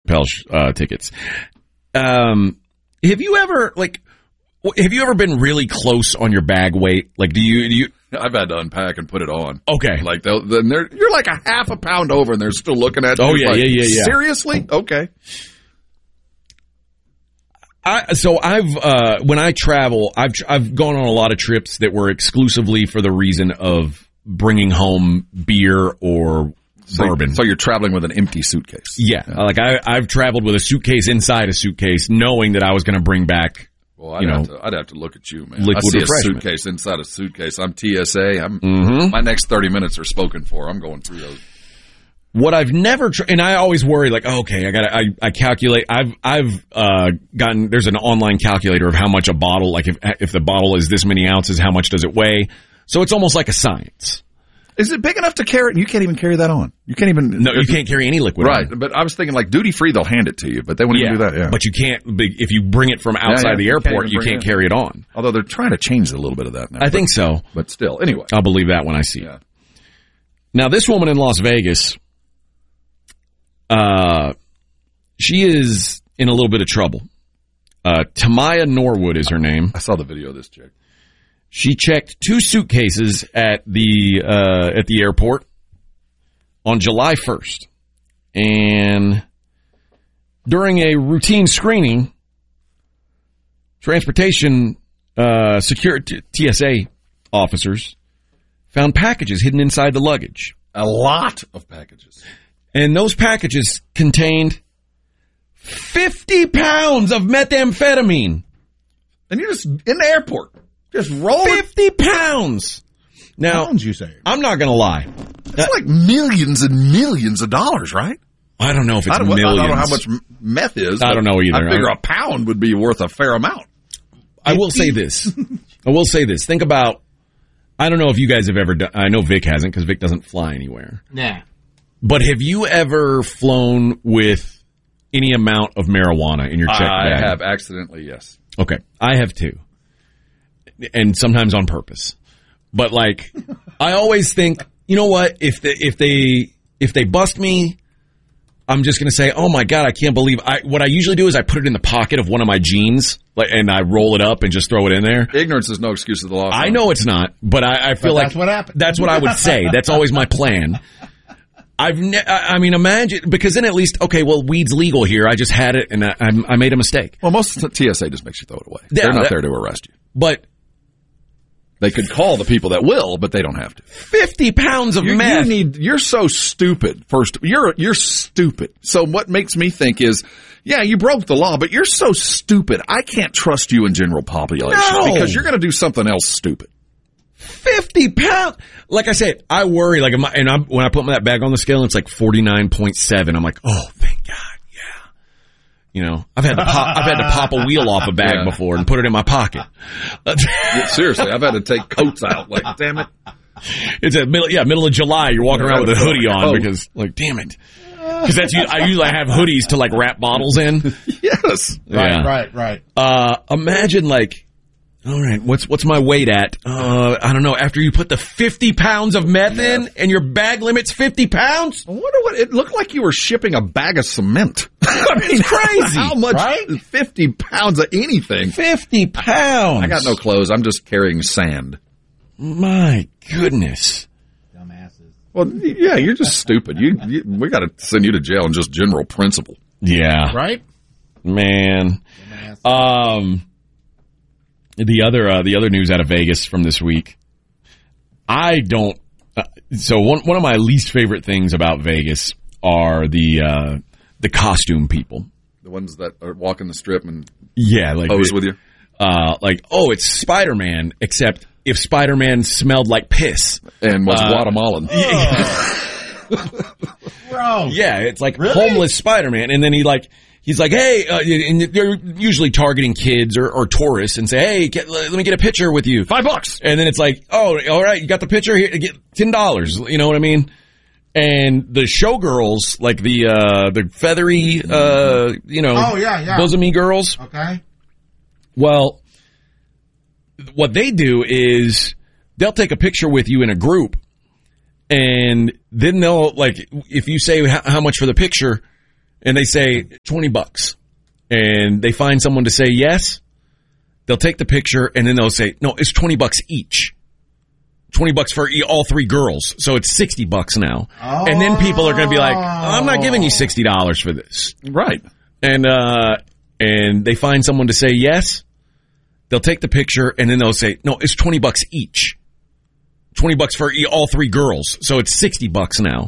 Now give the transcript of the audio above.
Chappelle tickets. Have you ever been really close on your bag weight? Like, do you? I've had to unpack and put it on. Okay. Like, you're like a half a pound over, and they're still looking at you. Oh, yeah, like, yeah. Seriously? Okay. When I travel, I've gone on a lot of trips that were exclusively for the reason of bringing home beer or bourbon. So you're traveling with an empty suitcase. Yeah. Like I've traveled with a suitcase inside a suitcase, knowing that I was going to bring back. Well, I'd have to look at you, man. Liquid I see refreshment. a suitcase inside a suitcase. I'm TSA. My next 30 minutes are spoken for. I'm going through those. What I've never and I always worry, like, okay, I calculate. I've gotten, there's an online calculator of how much a bottle, like if the bottle is this many ounces, how much does it weigh? So it's almost like a science. Is it big enough to carry it? You can't even carry that on. You can't even. No, you can't carry any liquid. Right. on. But I was thinking, like, duty free, they'll hand it to you, but they won't even do that. Yeah. But you can't, if you bring it from outside the airport, you can't carry it on. Although they're trying to change a little bit of that now. I think so. But still, anyway. I'll believe that when I see it. Now, this woman in Las Vegas, she is in a little bit of trouble. Tamaya Norwood is her name. I saw the video of this chick. She checked 2 suitcases at the airport on July 1st. And during a routine screening, transportation security TSA officers found packages hidden inside the luggage. A lot of packages. And those packages contained 50 pounds of methamphetamine. And you're just in the airport. Just rolling. 50 pounds. Now, pounds, you say? I'm not going to lie. That's like millions and millions of dollars, right? I don't know if it's millions. I don't know how much meth is. I don't know either. I figure a pound would be worth a fair amount. I will say this. Think about, I don't know if you guys have ever done, I know Vic hasn't because Vic doesn't fly anywhere. Nah. But have you ever flown with any amount of marijuana in your check bag? I have accidentally, yes. Okay. I have too. And sometimes on purpose. But like, I always think, you know what? If they bust me, I'm just going to say, oh my God, I can't believe what I usually do is I put it in the pocket of one of my jeans, and I roll it up and just throw it in there. Ignorance is no excuse of the law. I know it's not, but I feel like that's what happened. That's what I would say. That's always my plan. Imagine, because then at least, okay, well, weed's legal here. I just had it and I made a mistake. Well, most TSA just makes you throw it away. They're not there to arrest you. But they could call the people that will, but they don't have to. 50 pounds of meth. You're so stupid. First, you're stupid. So what makes me think is, yeah, you broke the law, but you're so stupid. I can't trust you in general population because you're going to do something else stupid. 50 pounds. Like I said, I worry. Like, when I put that bag on the scale, it's like 49.7. I'm like, oh, thank God. You know, I've had to pop a wheel off a bag before and put it in my pocket. Seriously, I've had to take coats out. Like, damn it. It's middle of July. You're walking around with a hoodie on because, like, damn it. Because I usually have hoodies to like wrap bottles in. Yes. Right. Imagine like, all right, what's my weight at? I don't know. After you put the 50 pounds of meth in and your bag limit's 50 pounds? I wonder what it looked like. You were shipping a bag of cement. I mean, it's crazy. How much? Right? 50 pounds of anything. 50 pounds. I got no clothes. I'm just carrying sand. My goodness. Dumbasses. Well, yeah, you're just stupid. We got to send you to jail on just general principle. Yeah. Right? Man. The other news out of Vegas from this week. So one of my least favorite things about Vegas are the costume people. The ones that are walking the strip and pose with you. It's Spider-Man, except if Spider-Man smelled like piss and was Guatemalan. Bro. Yeah, it's like homeless Spider-Man, and then he's like, hey, and they're usually targeting kids or tourists and say, hey, let me get a picture with you. $5. And then it's like, oh, all right, you got the picture here, get $10. You know what I mean? And the showgirls, like the feathery, bosomy girls. Okay. Well, what they do is they'll take a picture with you in a group, and then they'll, like, if you say how much for the picture, and they say $20, and they find someone to say yes, they'll take the picture, and then they'll say, no, it's $20 each. $20 for all three girls, so it's $60 now. Oh. And then people are going to be like, I'm not giving you $60 for this. Right. And they find someone to say yes, they'll take the picture, and then they'll say, no, it's $20 each. $20 for all three girls, so it's $60 now.